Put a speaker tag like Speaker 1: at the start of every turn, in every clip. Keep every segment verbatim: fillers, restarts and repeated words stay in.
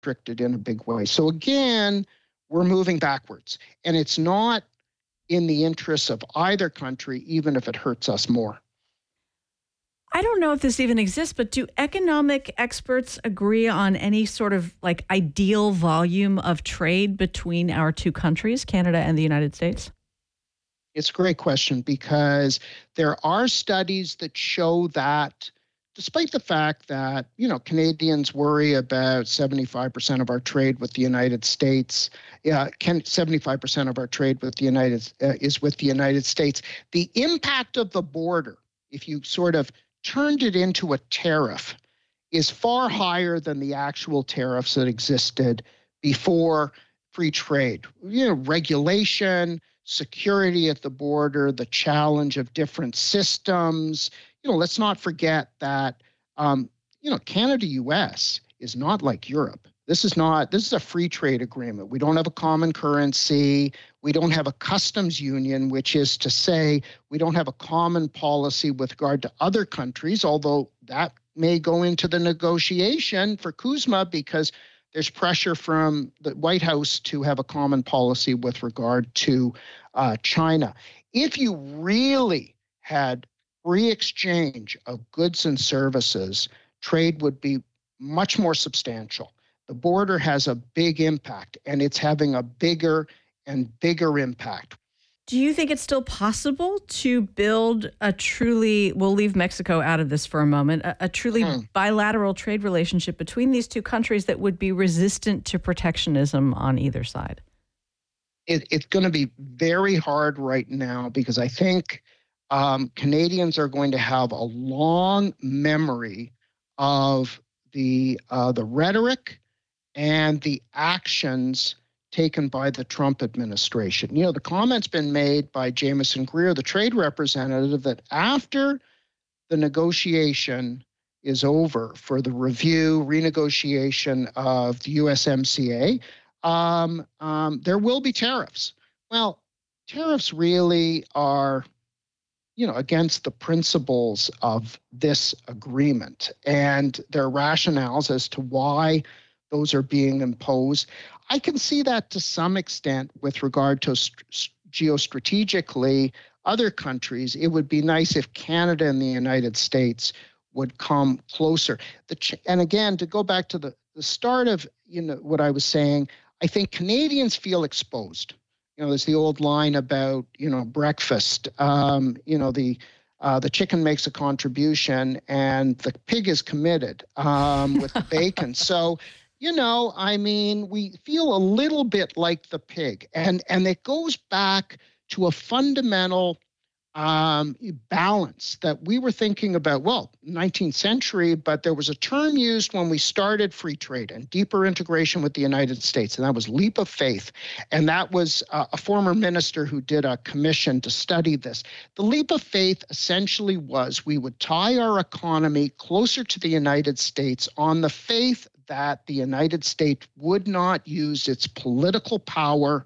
Speaker 1: restricted in a big way. So again, we're moving backwards. And it's not in the interests of either country, even if it hurts us more.
Speaker 2: I don't know if this even exists, but do economic experts agree on any sort of like ideal volume of trade between our two countries, Canada and the United States?
Speaker 1: It's a great question because there are studies that show that despite the fact that, you know, Canadians worry about seventy-five percent of our trade with the United States, yeah, can, seventy-five percent of our trade with the United uh, is with the United States, the impact of the border, if you sort of turned it into a tariff, is far higher than the actual tariffs that existed before free trade. You know, regulation, security at the border, the challenge of different systems. You know, let's not forget that, um, you know, Canada-U S is not like Europe. This is not, this is a free trade agreement. We don't have a common currency. We don't have a customs union, which is to say we don't have a common policy with regard to other countries, although that may go into the negotiation for CUSMA because there's pressure from the White House to have a common policy with regard to uh, China. If you really had free exchange of goods and services, trade would be much more substantial. The border has a big impact, and it's having a bigger and bigger impact.
Speaker 2: Do you think it's still possible to build a truly, we'll leave Mexico out of this for a moment, a, a truly mm. bilateral trade relationship between these two countries that would be resistant to protectionism on either side?
Speaker 1: It, it's going to be very hard right now because I think um, Canadians are going to have a long memory of the uh, the rhetoric and the actions taken by the Trump administration. You know, the comment's been made by Jameson Greer, the trade representative, that after the negotiation is over for the review, renegotiation of the U S M C A, um, um, there will be tariffs. Well, tariffs really are, you know, against the principles of this agreement and their rationales as to why those are being imposed. I can see that to some extent with regard to st- geostrategically other countries. It would be nice if Canada and the United States would come closer. The ch- and again, to go back to the, the start of, you know, what I was saying, I think Canadians feel exposed. You know, there's the old line about, you know, breakfast, um, you know, the Uh, the chicken makes a contribution and the pig is committed um, with the bacon. So, you know, I mean, we feel a little bit like the pig. And, and it goes back to a fundamental um, balance that we were thinking about, well, nineteenth century, but there was a term used when we started free trade and deeper integration with the United States, and that was leap of faith. And that was uh, a former minister who did a commission to study this. The leap of faith essentially was we would tie our economy closer to the United States on the faith that the United States would not use its political power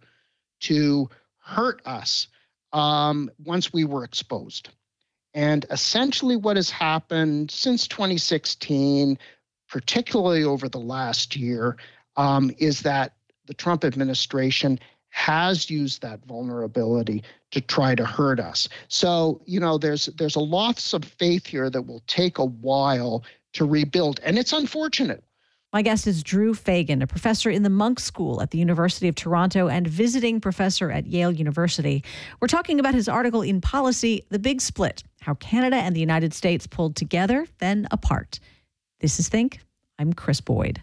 Speaker 1: to hurt us Um, once we were exposed. And essentially what has happened since twenty sixteen, particularly over the last year, um, is that the Trump administration has used that vulnerability to try to hurt us. So, you know, there's there's a loss of faith here that will take a while to rebuild. And it's unfortunate.
Speaker 2: My guest is Drew Fagan, a professor in the Munk School at the University of Toronto and visiting professor at Yale University. We're talking about his article in Policy, The Big Split, How Canada and the United States Pulled Together, Then Apart. This is Think. I'm Chris Boyd.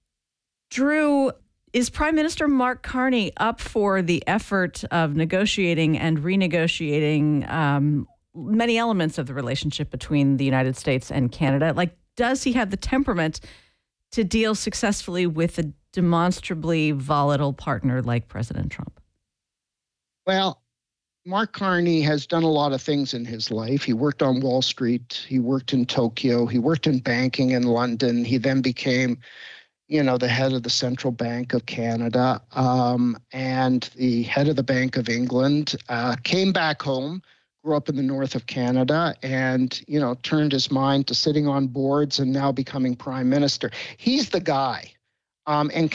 Speaker 2: Drew, is Prime Minister Mark Carney up for the effort of negotiating and renegotiating um, many elements of the relationship between the United States and Canada? Like, does he have the temperament to deal successfully with a demonstrably volatile partner like President Trump?
Speaker 1: Well, Mark Carney has done a lot of things in his life. He worked on Wall Street. He worked in Tokyo. He worked in banking in London. He then became, you know, the head of the Central Bank of Canada um, and the head of the Bank of England, uh, came back home, grew up in the north of Canada, and, you know, turned his mind to sitting on boards and now becoming prime minister. He's the guy. Um, and